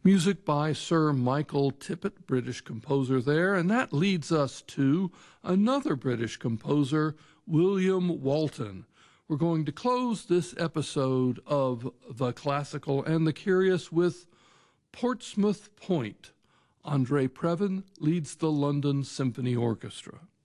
Music by Sir Michael Tippett, British composer there, and that leads us to another British composer, William Walton. We're going to close this episode of The Classical and the Curious with Portsmouth Point. Andre Previn leads the London Symphony Orchestra.